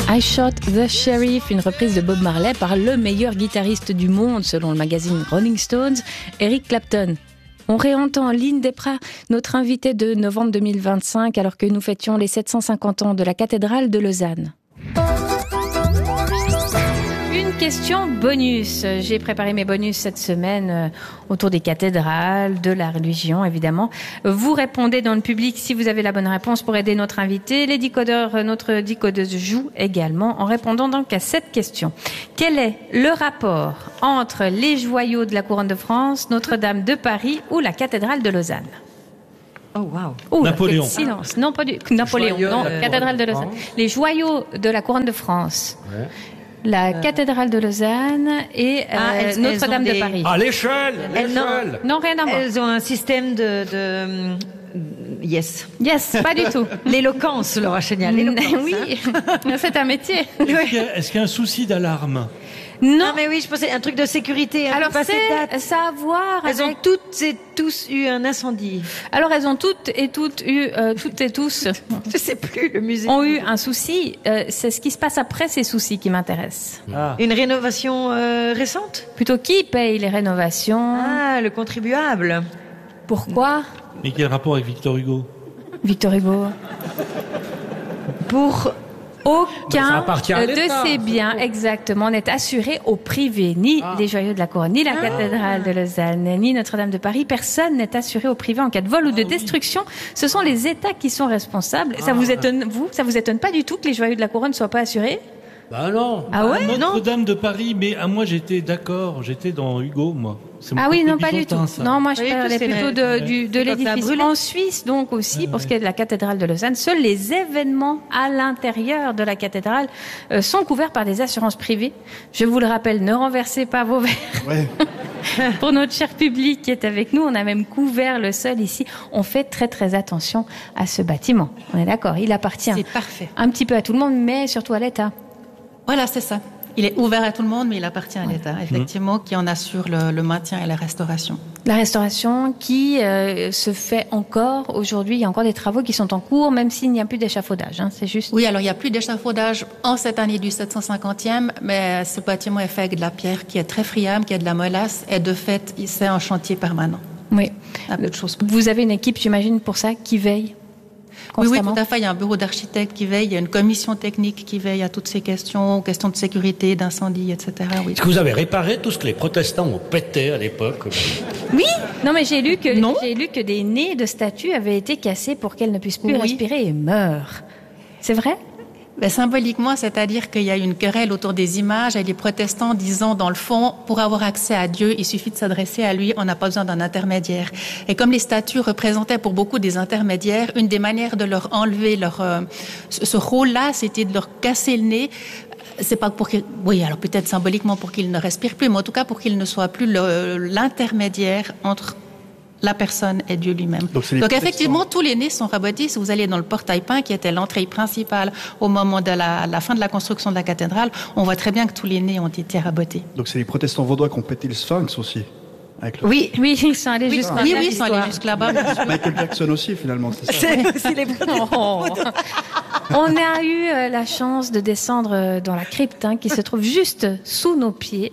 I Shot the Sheriff, une reprise de Bob Marley par le meilleur guitariste du monde selon le magazine Rolling Stones, Eric Clapton. On réentend Lynn Desprats, notre invitée de novembre 2025, alors que nous fêtions les 750 ans de la cathédrale de Lausanne. Une question bonus. J'ai préparé mes bonus cette semaine autour des cathédrales, de la religion évidemment. Vous répondez dans le public si vous avez la bonne réponse pour aider notre invité. Les décodeurs, notre décodeuse joue également en répondant donc à cette question. Quel est le rapport entre les joyaux de la couronne de France, Notre-Dame de Paris ou la cathédrale de Lausanne? Oh wow. Ouh, Napoléon. Silence. Non, pas du Napoléon. Non, cathédrale de Lausanne. Les joyaux de la couronne de France. Ouais. La cathédrale de Lausanne et Notre-Dame de Paris. Ah, l'échelle. Non, rien à voir. Elles ont un système de yes, pas du tout. L'éloquence, Laura Chénial. Oui, c'est un métier. Est-ce qu'il y a un souci d'alarme? Non, mais oui, je pensais un truc de sécurité. Alors ça a à voir avec... Elles ont toutes et tous eu un incendie. Alors elles ont toutes et tous, je sais plus, le musée. Ont eu un souci. C'est ce qui se passe après ces soucis qui m'intéresse. Ah. Une rénovation récente? Plutôt qui paye les rénovations? Ah, le contribuable. Pourquoi? Mais quel rapport avec Victor Hugo? Victor Hugo. Pour... Aucun de ces biens, exactement, n'est assuré au privé. Ni les joyaux de la couronne, ni la cathédrale de Lausanne, ni Notre-Dame de Paris. Personne n'est assuré au privé en cas de vol ou de destruction. Ce sont les États qui sont responsables. Ça vous étonne, ça vous étonne pas du tout que les joyaux de la couronne soient pas assurés? Bah non. Ah ouais? Notre-Dame de Paris, mais moi j'étais d'accord, j'étais dans Hugo, moi. Ah oui, non, pas du tout. Ça. Non, moi je parlais plutôt de l'édifice. En Suisse, donc aussi, pour ce qui est de la cathédrale de Lausanne, seuls les événements à l'intérieur de la cathédrale sont couverts par des assurances privées. Je vous le rappelle, ne renversez pas vos verres. Ouais. Pour notre cher public qui est avec nous, on a même couvert le sol ici. On fait très très attention à ce bâtiment. On est d'accord, il appartient un petit peu à tout le monde, mais surtout à l'État. Voilà, c'est ça. Il est ouvert à tout le monde, mais il appartient à l'État, effectivement, qui en assure le maintien et la restauration. La restauration qui se fait encore aujourd'hui. Il y a encore des travaux qui sont en cours, même s'il n'y a plus d'échafaudage. C'est juste. Oui, alors il n'y a plus d'échafaudage en cette année du 750e, mais ce bâtiment est fait avec de la pierre qui est très friable, qui a de la molasse, et de fait, c'est un chantier permanent. Oui. Vous avez une équipe, j'imagine, pour ça, qui veille? Oui, tout à fait. Il y a un bureau d'architectes qui veille, il y a une commission technique qui veille à toutes ces questions de sécurité, d'incendie, etc. Oui. Est-ce que vous avez réparé tout ce que les protestants ont pété à l'époque? Oui. Non, mais j'ai lu que des nez de statues avaient été cassés pour qu'elles ne puissent plus respirer et meurent. C'est vrai? Symboliquement, c'est-à-dire qu'il y a une querelle autour des images et les protestants disant, dans le fond, pour avoir accès à Dieu, il suffit de s'adresser à lui, on n'a pas besoin d'un intermédiaire. Et comme les statues représentaient pour beaucoup des intermédiaires, une des manières de leur enlever ce rôle-là, c'était de leur casser le nez. C'est pas pour qu'ils, alors peut-être symboliquement pour qu'ils ne respirent plus, mais en tout cas pour qu'ils ne soient plus l'intermédiaire entre la personne et Dieu lui-même. Donc effectivement, tous les nez sont rabotés. Si vous allez dans le portail peint, qui était l'entrée principale au moment de la fin de la construction de la cathédrale, on voit très bien que tous les nez ont été rabotés. Donc c'est les protestants vaudois qui ont pété le sphinx aussi. Oui, ils sont allés jusque-là. Oui, ils sont allés jusque là-bas. Michael Jackson aussi, finalement, c'est ça. C'est aussi les protestants. On a eu la chance de descendre dans la crypte qui se trouve juste sous nos pieds.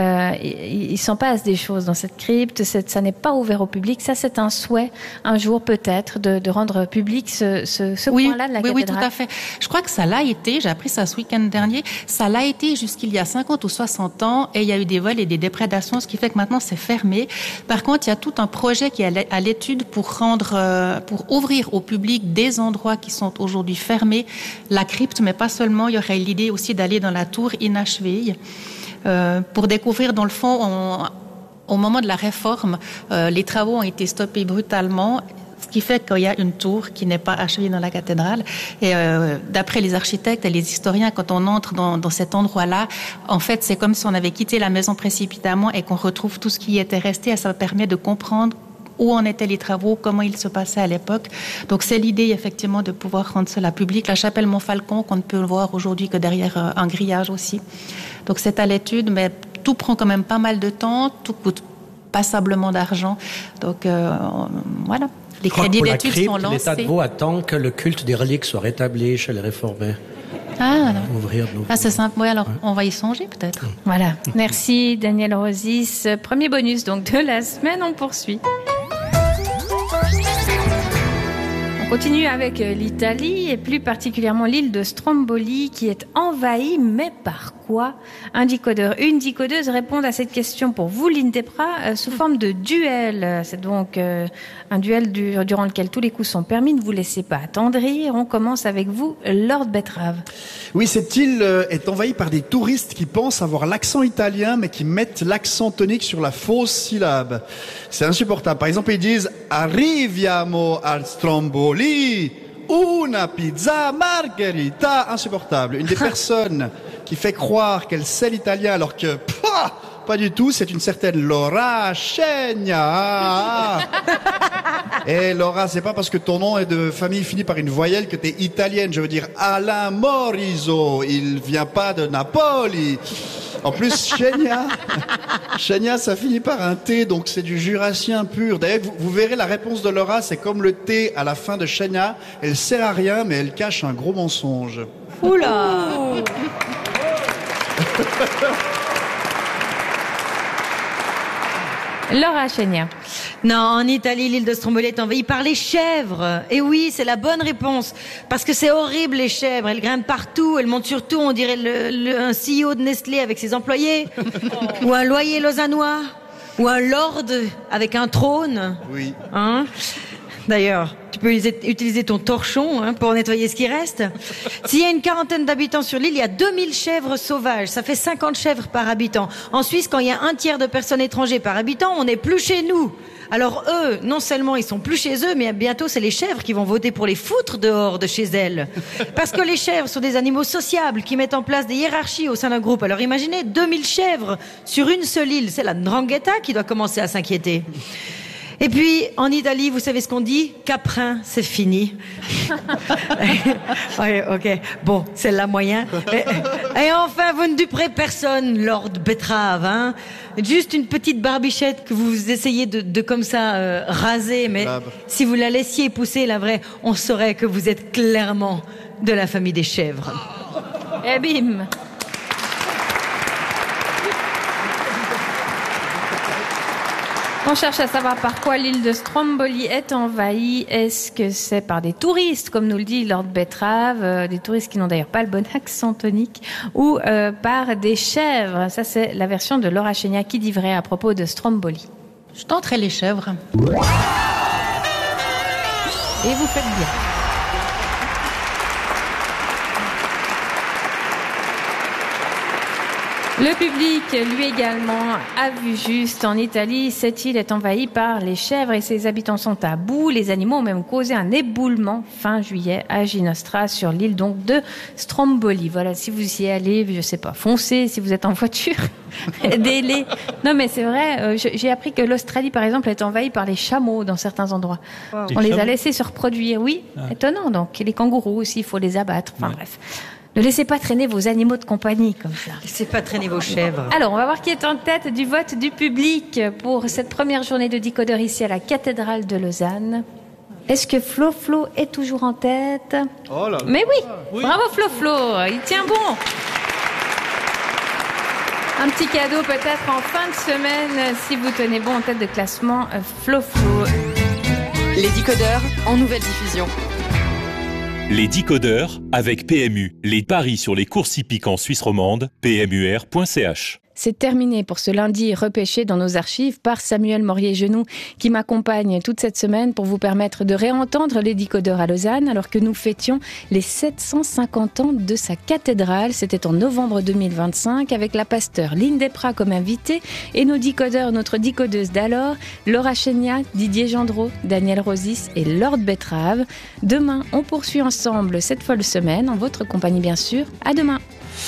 Il s'en passe des choses dans cette crypte. Ça n'est pas ouvert au public. Ça, c'est un souhait, un jour peut-être, de rendre public ce coin-là de la cathédrale. Oui, tout à fait. Je crois que ça l'a été. J'ai appris ça ce week-end dernier. Ça l'a été jusqu'il y a 50 ou 60 ans. Et il y a eu des vols et des déprédations, ce qui fait que maintenant, c'est fermé. Par contre, il y a tout un projet qui est à l'étude pour ouvrir au public des endroits qui sont aujourd'hui fermés. La crypte, mais pas seulement. Il y aurait l'idée aussi d'aller dans la tour inachevée pour découvrir, dans le fond, au moment de la réforme, les travaux ont été stoppés brutalement. Ce qui fait qu'il y a une tour qui n'est pas achevée dans la cathédrale. Et d'après les architectes et les historiens, quand on entre dans cet endroit-là, en fait, c'est comme si on avait quitté la maison précipitamment et qu'on retrouve tout ce qui était resté. Et ça permet de comprendre où en étaient les travaux, comment ils se passaient à l'époque. Donc c'est l'idée effectivement de pouvoir rendre cela public. La chapelle Montfalcon, qu'on ne peut voir aujourd'hui que derrière un grillage aussi. Donc c'est à l'étude, mais tout prend quand même pas mal de temps, tout coûte passablement d'argent. Donc voilà. Les crédits d'études sont lancés. L'État de Vaud attend que le culte des reliques soit rétabli chez les réformés. ouvrir nos... Ah, c'est simple. Oui, alors on va y songer peut-être. Voilà. Merci Daniel Rosis. Premier bonus donc de la semaine, on poursuit. On continue avec l'Italie et plus particulièrement l'île de Stromboli qui est envahie, mais par quoi? Un décodeur, une décodeuse répondent à cette question pour vous, l'INDEPRA, sous forme de duel. C'est donc un duel durant lequel tous les coups sont permis. Ne vous laissez pas attendrir. On commence avec vous, Lord Betrave. Oui, cette île est envahie par des touristes qui pensent avoir l'accent italien, mais qui mettent l'accent tonique sur la fausse syllabe. C'est insupportable. Par exemple, ils disent « Arriviamo al Stromboli ». Una pizza margherita, insupportable. Une des personnes qui fait croire qu'elle sait l'italien alors que pas du tout, c'est une certaine Laura Scegna. Et Laura, c'est pas parce que ton nom est de famille fini par une voyelle que t'es italienne. Je veux dire Alain Morisot, il vient pas de Napoli. En plus, Scegna, ça finit par un T, donc c'est du jurassien pur. D'ailleurs, vous verrez la réponse de Laura, c'est comme le T à la fin de Scegna. Elle sert à rien, mais elle cache un gros mensonge. Oula. Laura Scegna. Non, en Italie, l'île de Stromboli est envahie par les chèvres. Et oui, c'est la bonne réponse. Parce que c'est horrible, les chèvres. Elles grimpent partout, elles montent sur tout. On dirait un CEO de Nestlé avec ses employés. Ou un loyer lausannois. Ou un lord avec un trône. Oui. Hein? D'ailleurs, tu peux utiliser ton torchon pour nettoyer ce qui reste. S'il y a une quarantaine d'habitants sur l'île, il y a 2000 chèvres sauvages. Ça fait 50 chèvres par habitant. En Suisse, quand il y a un tiers de personnes étrangères par habitant, on n'est plus chez nous. Alors eux, non seulement ils sont plus chez eux, mais bientôt c'est les chèvres qui vont voter pour les foutre dehors de chez elles. Parce que les chèvres sont des animaux sociables qui mettent en place des hiérarchies au sein d'un groupe. Alors imaginez 2000 chèvres sur une seule île. C'est la Ndrangheta qui doit commencer à s'inquiéter. Et puis, en Italie, vous savez ce qu'on dit? Caprin, c'est fini. Ouais, ok. Bon, c'est la moyen. Et enfin, vous ne duperez personne, Lord Betrave, hein. Juste une petite barbichette que vous essayez de comme ça raser, mais si vous la laissiez pousser, la vraie, on saurait que vous êtes clairement de la famille des chèvres. Et bim. On cherche à savoir par quoi l'île de Stromboli est envahie. Est-ce que c'est par des touristes, comme nous le dit Lord Betrave, des touristes qui n'ont d'ailleurs pas le bon accent tonique, ou par des chèvres? Ça, c'est la version de Laura Scegna qui dit vrai à propos de Stromboli. Je tenterai les chèvres. Et vous faites bien. Le public, lui également, a vu juste. En Italie, cette île est envahie par les chèvres et ses habitants sont à bout. Les animaux ont même causé un éboulement fin juillet à Ginostra, sur l'île donc de Stromboli. Voilà, si vous y allez, je sais pas, foncez si vous êtes en voiture. Aidez-les. Non, mais c'est vrai, j'ai appris que l'Australie, par exemple, est envahie par les chameaux dans certains endroits. Wow. On les a laissés se reproduire. Oui, étonnant donc. Et les kangourous aussi, il faut les abattre. Enfin bref. Ne laissez pas traîner vos animaux de compagnie comme ça. Laissez pas traîner vos chèvres. Alors, on va voir qui est en tête du vote du public pour cette première journée de décodeur ici à la cathédrale de Lausanne. Est-ce que Flo est toujours en tête? Oh là là. Mais oui. Bravo Flo, il tient bon. Un petit cadeau peut-être en fin de semaine si vous tenez bon en tête de classement Flo. Les décodeurs en nouvelle diffusion. Les décodeurs avec PMU. Les paris sur les courses hippiques en Suisse romande, pmur.ch. C'est terminé pour ce lundi repêché dans nos archives par Samuel Morier-Genoux qui m'accompagne toute cette semaine pour vous permettre de réentendre les décodeurs à Lausanne alors que nous fêtions les 750 ans de sa cathédrale. C'était en novembre 2025 avec la pasteur l'INDEPRA comme invitée et nos décodeurs, notre décodeuse d'alors, Laura Scegna, Didier Gendreau, Daniel Rosis et Lord Betrave. Demain, on poursuit ensemble cette folle semaine en votre compagnie bien sûr. À demain.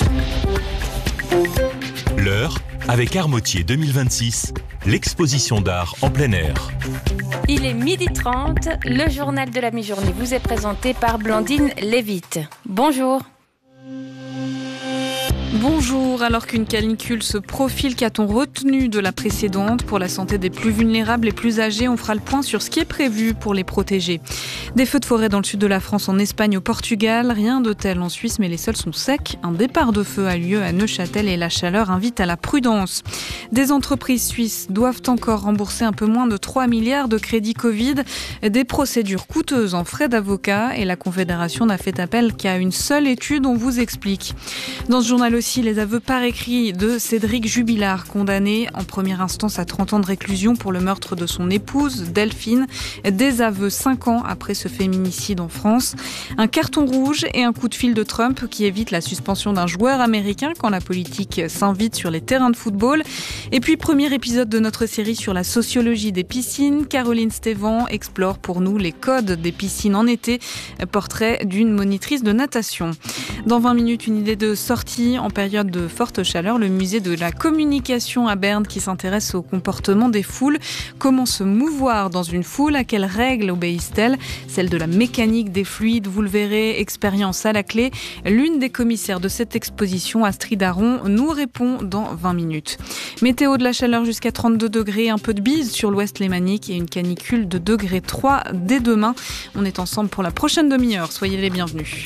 L'heure avec Armotier 2026, l'exposition d'art en plein air. Il est 12h30, le journal de la mi-journée vous est présenté par Blandine Lévite. Bonjour. Bonjour, alors qu'une canicule se profile, qu'a-t-on retenu de la précédente? Pour la santé des plus vulnérables et plus âgés, on fera le point sur ce qui est prévu pour les protéger. Des feux de forêt dans le sud de la France, en Espagne, au Portugal, rien de tel en Suisse, mais les sols sont secs. Un départ de feu a lieu à Neuchâtel et la chaleur invite à la prudence. Des entreprises suisses doivent encore rembourser un peu moins de 3 milliards de crédits Covid, des procédures coûteuses en frais d'avocat, et la Confédération n'a fait appel qu'à une seule étude, on vous explique. Dans ce journal aussi, les aveux par écrit de Cédric Jubilard, condamné en première instance à 30 ans de réclusion pour le meurtre de son épouse, Delphine. Des aveux 5 ans après ce féminicide en France. Un carton rouge et un coup de fil de Trump qui évite la suspension d'un joueur américain quand la politique s'invite sur les terrains de football. Et puis, premier épisode de notre série sur la sociologie des piscines. Caroline Stévan explore pour nous les codes des piscines en été. Portrait d'une monitrice de natation. Dans 20 minutes, une idée de sortie en période de forte chaleur, le musée de la communication à Berne qui s'intéresse au comportement des foules. Comment se mouvoir dans une foule? À quelles règles obéissent-elles? Celle de la mécanique des fluides, vous le verrez, expérience à la clé. L'une des commissaires de cette exposition, Astrid Aron, nous répond dans 20 minutes. Météo, de la chaleur jusqu'à 32 degrés, un peu de bise sur l'ouest lémanique et une canicule de degré 3 dès demain. On est ensemble pour la prochaine demi-heure, soyez les bienvenus.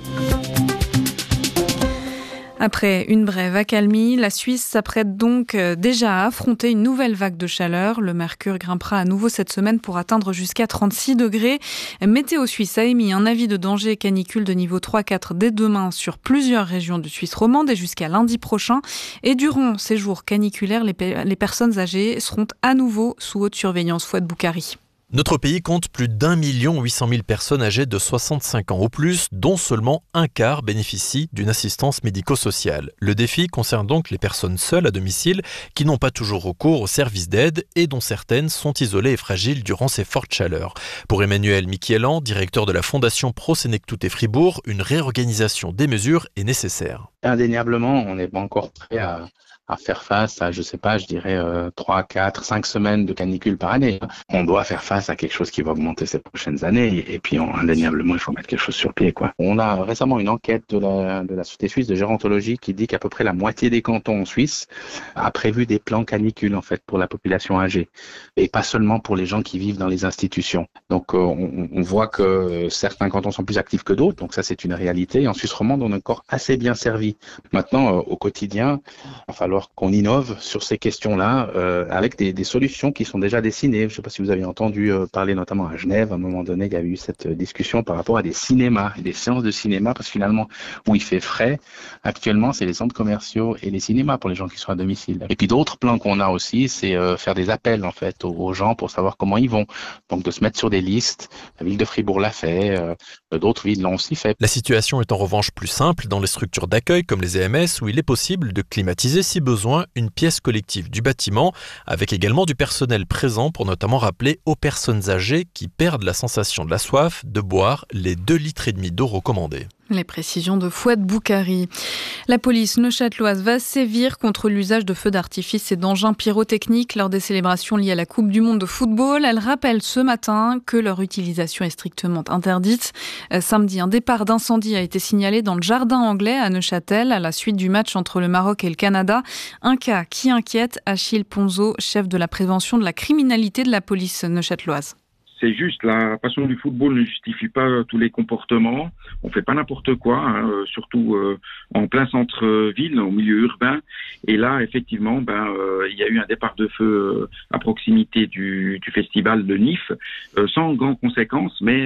Après une brève accalmie, la Suisse s'apprête donc déjà à affronter une nouvelle vague de chaleur. Le mercure grimpera à nouveau cette semaine pour atteindre jusqu'à 36 degrés. Météo Suisse a émis un avis de danger canicule de niveau 3-4 dès demain sur plusieurs régions de Suisse romande et jusqu'à lundi prochain. Et durant ces jours caniculaires, les personnes âgées seront à nouveau sous haute surveillance. Fouad Boukari. Notre pays compte plus d'1 800 000 personnes âgées de 65 ans au plus, dont seulement un quart bénéficient d'une assistance médico-sociale. Le défi concerne donc les personnes seules à domicile qui n'ont pas toujours recours aux services d'aide et dont certaines sont isolées et fragiles durant ces fortes chaleurs. Pour Emmanuel Michielan, directeur de la Fondation Pro Sénectute Fribourg, une réorganisation des mesures est nécessaire. Indéniablement, on n'est pas encore prêt à faire face à, je dirais 3, 4, 5 semaines de canicule par année. On doit faire face à quelque chose qui va augmenter ces prochaines années et puis indéniablement, il faut mettre quelque chose sur pied, quoi. On a récemment une enquête de la Société suisse de gérontologie qui dit qu'à peu près la moitié des cantons en Suisse a prévu des plans canicule, en fait, pour la population âgée et pas seulement pour les gens qui vivent dans les institutions. Donc, on voit que certains cantons sont plus actifs que d'autres, donc ça, c'est une réalité. Et en Suisse romande, on est encore assez bien servi. Maintenant, au quotidien, il va falloir qu'on innove sur ces questions-là avec des solutions qui sont déjà dessinées. Je ne sais pas si vous avez entendu parler notamment à Genève. À un moment donné, il y a eu cette discussion par rapport à des cinémas et des séances de cinéma parce que finalement, où il fait frais, actuellement, c'est les centres commerciaux et les cinémas pour les gens qui sont à domicile. Et puis d'autres plans qu'on a aussi, c'est faire des appels en fait aux gens pour savoir comment ils vont. Donc de se mettre sur des listes. La ville de Fribourg l'a fait, d'autres villes l'ont aussi fait. La situation est en revanche plus simple dans les structures d'accueil comme les EMS où il est possible de climatiser si besoin une pièce collective du bâtiment, avec également du personnel présent pour notamment rappeler aux personnes âgées qui perdent la sensation de la soif de boire les 2,5 litres d'eau recommandés. Les précisions de Fouad Boukari. La police neuchâteloise va sévir contre l'usage de feux d'artifice et d'engins pyrotechniques lors des célébrations liées à la Coupe du Monde de football. Elle rappelle ce matin que leur utilisation est strictement interdite. Samedi, un départ d'incendie a été signalé dans le jardin anglais à Neuchâtel à la suite du match entre le Maroc et le Canada. Un cas qui inquiète Achille Ponzo, chef de la prévention de la criminalité de la police neuchâteloise. C'est juste, la passion du football ne justifie pas tous les comportements. On fait pas n'importe quoi, surtout en plein centre-ville, au milieu urbain. Et là, effectivement, il y a eu un départ de feu à proximité du festival de Nif, sans grandes conséquences, mais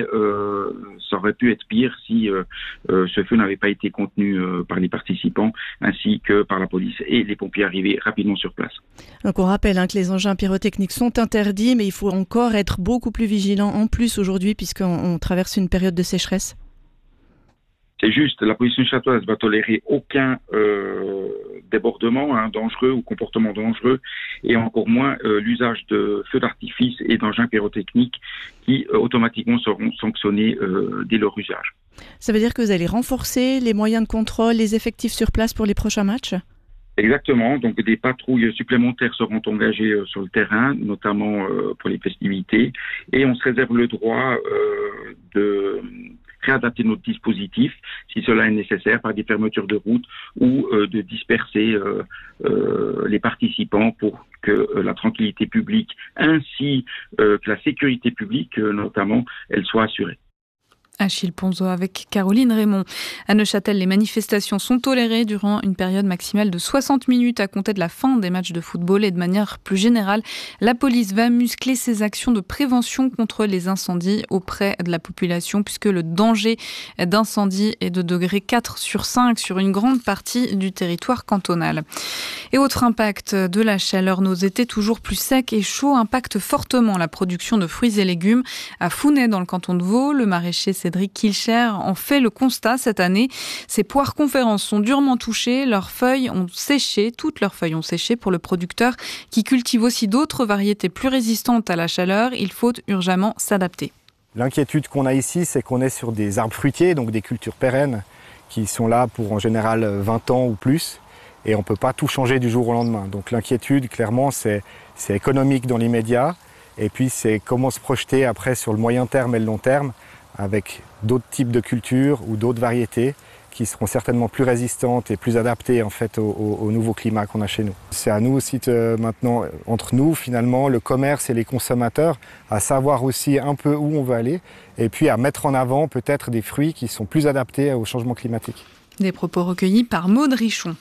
ça aurait pu être pire si ce feu n'avait pas été contenu par les participants, ainsi que par la police et les pompiers arrivés rapidement sur place. Donc on rappelle que les engins pyrotechniques sont interdits, mais il faut encore être beaucoup plus vigilant en plus aujourd'hui puisqu'on traverse une période de sécheresse. C'est juste, la police neuchâteloise va tolérer aucun débordement dangereux ou comportement dangereux et encore moins l'usage de feux d'artifice et d'engins pyrotechniques qui automatiquement seront sanctionnés dès leur usage. Ça veut dire que vous allez renforcer les moyens de contrôle, les effectifs sur place pour les prochains matchs ? Exactement, donc des patrouilles supplémentaires seront engagées sur le terrain, notamment pour les festivités, et on se réserve le droit de réadapter notre dispositif, si cela est nécessaire, par des fermetures de routes ou de disperser les participants pour que la tranquillité publique ainsi que la sécurité publique, notamment, elle soit assurée. Achille Ponzo avec Caroline Raymond. À Neuchâtel, les manifestations sont tolérées durant une période maximale de 60 minutes à compter de la fin des matchs de football et de manière plus générale, la police va muscler ses actions de prévention contre les incendies auprès de la population puisque le danger d'incendie est de degré 4 sur 5 sur une grande partie du territoire cantonal. Et autre impact de la chaleur, nos étés toujours plus secs et chauds impactent fortement la production de fruits et légumes. À Founet, dans le canton de Vaud, le maraîcher Cédric Kilcher en fait le constat cette année. Ces poires conférences sont durement touchées, toutes leurs feuilles ont séché pour le producteur qui cultive aussi d'autres variétés plus résistantes à la chaleur. Il faut urgemment s'adapter. L'inquiétude qu'on a ici, c'est qu'on est sur des arbres fruitiers, donc des cultures pérennes qui sont là pour en général 20 ans ou plus. Et on ne peut pas tout changer du jour au lendemain. Donc l'inquiétude, clairement, c'est économique dans l'immédiat. Et puis c'est comment se projeter après sur le moyen terme et le long terme avec d'autres types de cultures ou d'autres variétés qui seront certainement plus résistantes et plus adaptées en fait au nouveau climat qu'on a chez nous. C'est à nous aussi maintenant, entre nous finalement, le commerce et les consommateurs, à savoir aussi un peu où on veut aller et puis à mettre en avant peut-être des fruits qui sont plus adaptés au changement climatique. Des propos recueillis par Maude Richon.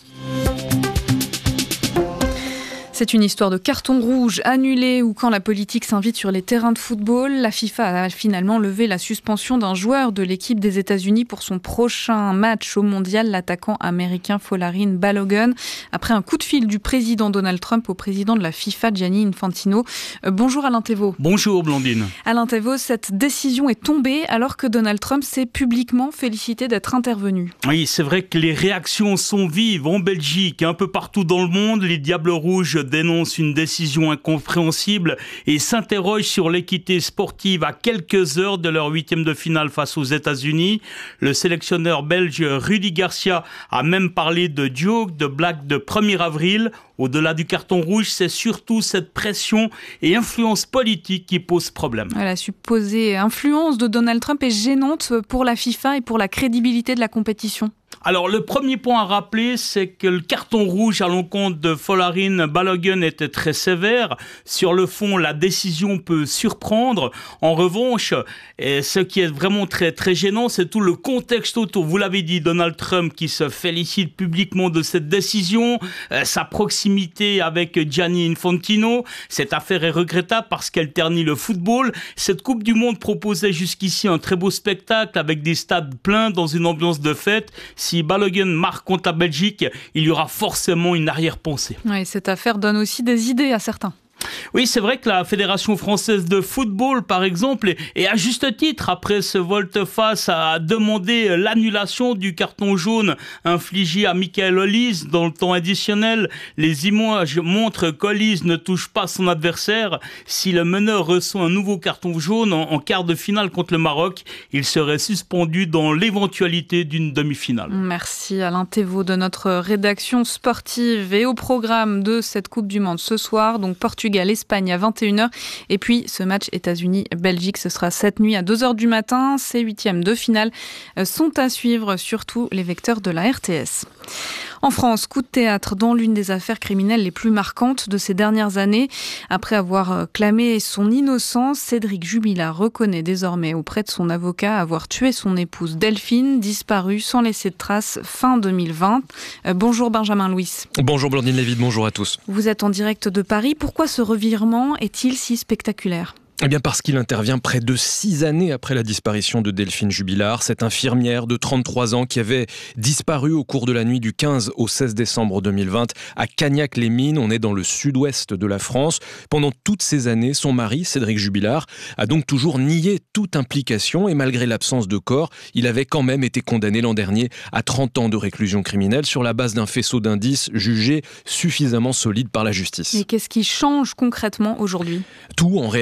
C'est une histoire de carton rouge annulé ou quand la politique s'invite sur les terrains de football. La FIFA a finalement levé la suspension d'un joueur de l'équipe des États-Unis pour son prochain match au mondial, l'attaquant américain Folarin Balogun, après un coup de fil du président Donald Trump au président de la FIFA, Gianni Infantino. Bonjour Alain Thévault. Bonjour Blandine. Alain Thévault, cette décision est tombée alors que Donald Trump s'est publiquement félicité d'être intervenu. Oui, c'est vrai que les réactions sont vives en Belgique et un peu partout dans le monde. Les Diables Rouges dénoncent une décision incompréhensible et s'interrogent sur l'équité sportive à quelques heures de leur 8e de finale face aux États-Unis. Le sélectionneur belge Rudy Garcia a même parlé de joke, de blague de 1er avril. Au-delà du carton rouge, c'est surtout cette pression et influence politique qui pose problème. La supposée influence de Donald Trump est gênante pour la FIFA et pour la crédibilité de la compétition. Alors, le premier point à rappeler, c'est que le carton rouge à l'encontre de Folarin Balogun était très sévère. Sur le fond, la décision peut surprendre. En revanche, ce qui est vraiment très, très gênant, c'est tout le contexte autour. Vous l'avez dit, Donald Trump qui se félicite publiquement de cette décision, sa proximité avec Gianni Infantino. Cette affaire est regrettable parce qu'elle ternit le football. Cette Coupe du Monde proposait jusqu'ici un très beau spectacle avec des stades pleins dans une ambiance de fête. Si Balogun marque contre la Belgique, il y aura forcément une arrière-pensée. Oui, cette affaire donne aussi des idées à certains. Oui, c'est vrai que la Fédération française de football, par exemple, et à juste titre, après ce volte-face, a demandé l'annulation du carton jaune infligé à Michael Olise dans le temps additionnel. Les images montrent qu'Olise ne touche pas son adversaire. Si le meneur reçoit un nouveau carton jaune en quart de finale contre le Maroc, il serait suspendu dans l'éventualité d'une demi-finale. Merci Alain Thévault de notre rédaction sportive et au programme de cette Coupe du Monde ce soir, donc Portugal-Espagne à 21h. Et puis ce match États-Unis-Belgique, ce sera cette nuit à 2h du matin. Ces 8e de finale sont à suivre sur tous les vecteurs de la RTS. En France, coup de théâtre dans l'une des affaires criminelles les plus marquantes de ces dernières années. Après avoir clamé son innocence, Cédric Jubilard reconnaît désormais auprès de son avocat avoir tué son épouse Delphine, disparue sans laisser de traces fin 2020. Bonjour Benjamin Louis. Bonjour Blandine Lévy, bonjour à tous. Vous êtes en direct de Paris. Pourquoi ce revirement est-il si spectaculaire ? Eh bien parce qu'il intervient près de 6 années après la disparition de Delphine Jubilard, cette infirmière de 33 ans qui avait disparu au cours de la nuit du 15 au 16 décembre 2020 à Cagnac-les-Mines. On est dans le sud-ouest de la France. Pendant toutes ces années, son mari, Cédric Jubilard, a donc toujours nié toute implication et malgré l'absence de corps, il avait quand même été condamné l'an dernier à 30 ans de réclusion criminelle sur la base d'un faisceau d'indices jugé suffisamment solide par la justice. Et qu'est-ce qui change concrètement aujourd'hui ? Tout en réalité dans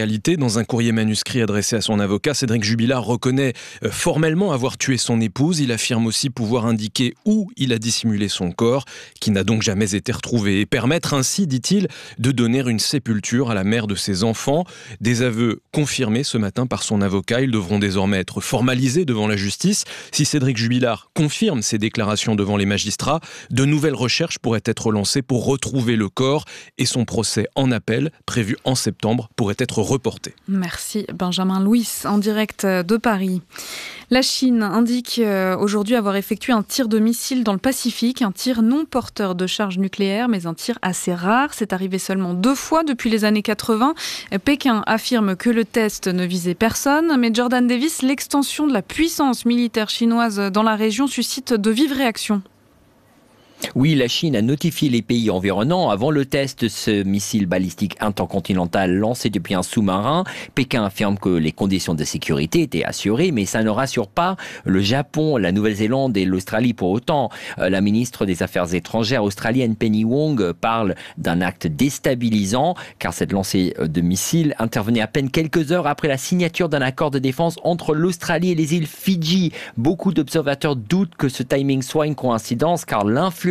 Dans un courrier manuscrit adressé à son avocat, Cédric Jubilard reconnaît formellement avoir tué son épouse. Il affirme aussi pouvoir indiquer où il a dissimulé son corps, qui n'a donc jamais été retrouvé, et permettre ainsi, dit-il, de donner une sépulture à la mère de ses enfants. Des aveux confirmés ce matin par son avocat. Ils devront désormais être formalisés devant la justice. Si Cédric Jubilard confirme ses déclarations devant les magistrats, de nouvelles recherches pourraient être lancées pour retrouver le corps et son procès en appel, prévu en septembre, pourrait être reporté. Merci Benjamin Louis, en direct de Paris. La Chine indique aujourd'hui avoir effectué un tir de missile dans le Pacifique, un tir non porteur de charge nucléaire, mais un tir assez rare. C'est arrivé seulement 2 fois depuis les années 80. Pékin affirme que le test ne visait personne, mais Jordan Davis, l'extension de la puissance militaire chinoise dans la région suscite de vives réactions. Oui, la Chine a notifié les pays environnants avant le test de ce missile balistique intercontinental lancé depuis un sous-marin. Pékin affirme que les conditions de sécurité étaient assurées, mais ça ne rassure pas le Japon, la Nouvelle-Zélande et l'Australie pour autant. La ministre des Affaires étrangères australienne Penny Wong parle d'un acte déstabilisant, car cette lancée de missiles intervenait à peine quelques heures après la signature d'un accord de défense entre l'Australie et les îles Fidji. Beaucoup d'observateurs doutent que ce timing soit une coïncidence, car l'influence